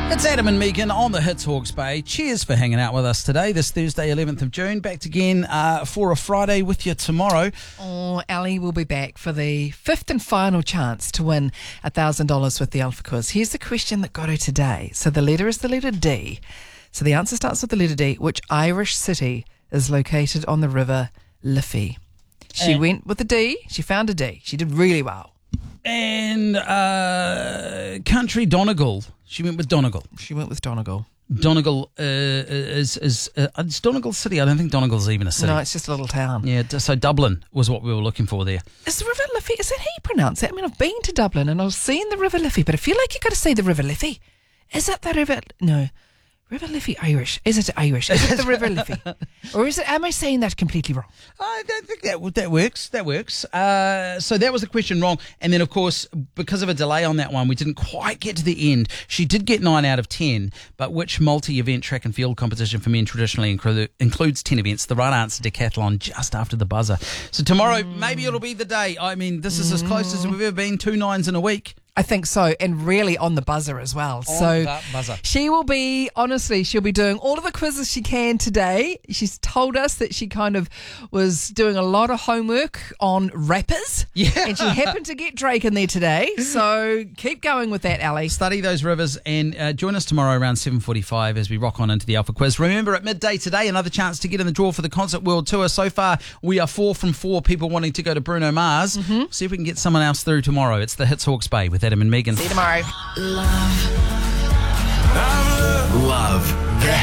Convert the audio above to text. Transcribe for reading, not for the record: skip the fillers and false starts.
It's Adam and Megan on the Hits Hawke's Bay. Cheers for hanging out with us today, this Thursday, 11th of June. Back again for a Friday with you tomorrow. Oh, Ali will be back for the fifth and final chance to win $1,000 with the Alpha Quiz. Here's the question that got her today. So the letter is the letter D. So the answer starts with the letter D. Which Irish city is located on the River Liffey? She went with the D. She found a D. She did really well. And country Donegal. She went with Donegal. She went with Donegal. Donegal is Donegal city. I don't think Donegal's even a city. No, it's just a little town. Yeah, so Dublin was what we were looking for there. Is the River Liffey, is that how you pronounce it? I mean, I've been to Dublin and I've seen the River Liffey, but I feel like you've got to say the River Liffey. Is it the River... No. River Liffey Irish. Is it Irish? Is it the River Liffey? Or is it... Am I saying that completely wrong? I don't think that works. That works. So that was the question wrong. And then, of course, because of a delay on that one, we didn't quite get to the end. She did get 9 out of 10, but which multi-event track and field competition for men traditionally includes 10 events? The right answer, decathlon, just after the buzzer. So tomorrow, maybe it'll be the day. I mean, this is as close as we've ever been. 2 9s in a week. I think so, and really on the buzzer as well. That buzzer. She will be, honestly, she'll be doing all of the quizzes she can today. She's told us that she kind of was doing a lot of homework on rappers. Yeah. And she happened to get Drake in there today. So keep going with that, Ali. Study those rivers and join us tomorrow around 7:45 as we rock on into the Alpha Quiz. Remember, at midday today, another chance to get in the draw for the Concert World Tour. So far, we are 4 from 4 people wanting to go to Bruno Mars. See if we can get someone else through tomorrow. It's the Hits Hawke's Bay with Adam and Megan. See you tomorrow. Love.